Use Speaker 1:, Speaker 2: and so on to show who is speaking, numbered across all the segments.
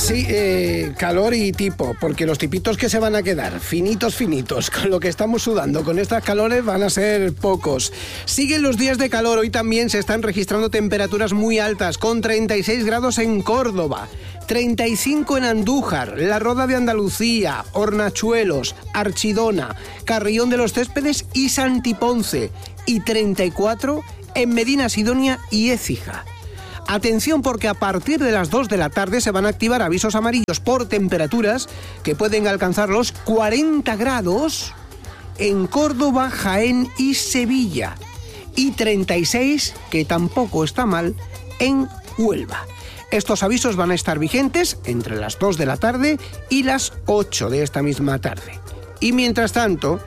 Speaker 1: Sí, calor y tipo, porque los tipitos que se van a quedar, finitos, con lo que estamos sudando, con estas calores van a ser pocos. Siguen los días de calor, hoy también se están registrando temperaturas muy altas, con 36 grados en Córdoba, 35 en Andújar, La Roda de Andalucía, Hornachuelos, Archidona, Carrión de los Céspedes y Santiponce, y 34 en Medina Sidonia y Écija. Atención, porque a partir de las 2 de la tarde se van a activar avisos amarillos por temperaturas que pueden alcanzar los 40 grados en Córdoba, Jaén y Sevilla, y 36, que tampoco está mal, en Huelva. Estos avisos van a estar vigentes entre las 2 de la tarde y las 8 de esta misma tarde. Y mientras tanto,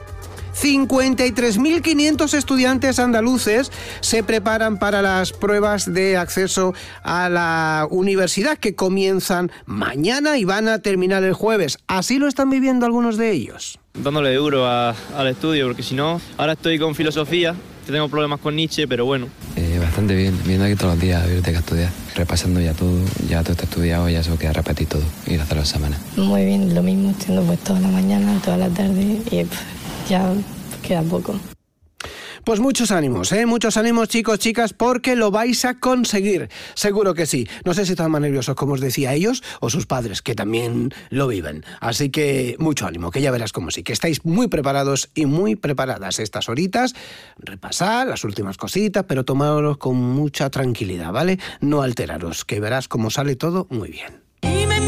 Speaker 1: 53.500 estudiantes andaluces se preparan para las pruebas de acceso a la universidad que comienzan mañana y van a terminar el jueves. Así lo están viviendo algunos de ellos.
Speaker 2: Dándole duro al estudio, porque si no, ahora estoy con filosofía, tengo problemas con Nietzsche, pero bueno.
Speaker 3: Bastante bien, viendo aquí todos los días a biblioteca a estudiar, repasando ya todo está estudiado, ya solo queda repetir todo, ir a hacer las semanas.
Speaker 4: Muy bien, lo mismo, estudiando pues toda la mañana, toda la tarde y ya queda poco.
Speaker 1: Pues muchos ánimos, chicos, chicas, porque lo vais a conseguir, seguro que sí. No sé si están más nerviosos, como os decía, ellos o sus padres, que también lo viven. Así que mucho ánimo, que ya verás como sí, que estáis muy preparados y muy preparadas estas horitas. Repasad las últimas cositas, pero tomadlos con mucha tranquilidad, ¿vale? No alteraros, que verás cómo sale todo muy bien.